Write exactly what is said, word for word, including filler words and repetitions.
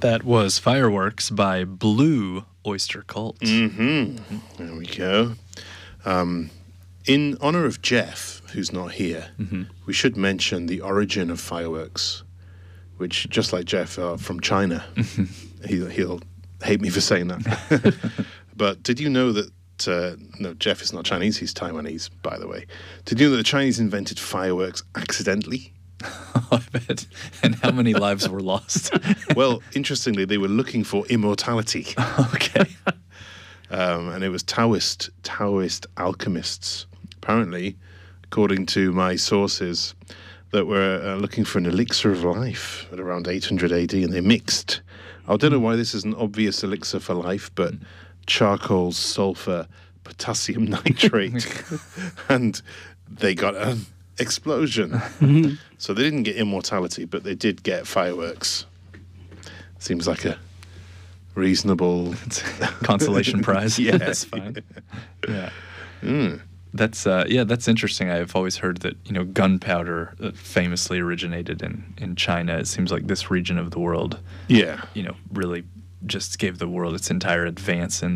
That was Fireworks by Blue Oyster Cult. Mm-hmm. There we go. Um, in honor of Jeff, who's not here, Mm-hmm. we should mention the origin of fireworks, which, just like Jeff, are from China. he, he'll hate me for saying that. But did you know that, uh, no, Jeff is not Chinese, he's Taiwanese, by the way. Did you know that the Chinese invented fireworks accidentally? I bet. And how many lives were lost? Well, interestingly, they were looking for immortality. Okay. Um, and it was Taoist, Taoist alchemists, apparently, according to my sources, that were uh, looking for an elixir of life at around eight hundred A D, and they mixed. I don't know why this is an obvious elixir for life, but charcoal, sulfur, potassium nitrate, and they got an explosion. So they didn't get immortality, but they did get fireworks. Seems like a reasonable Consolation prize. Yeah. That's fine. Yeah. Mm. That's uh, yeah, that's interesting. I've always heard that, you know, gunpowder uh, famously originated in, in China. It seems like this region of the world, Yeah. you know, really just gave the world its entire advance in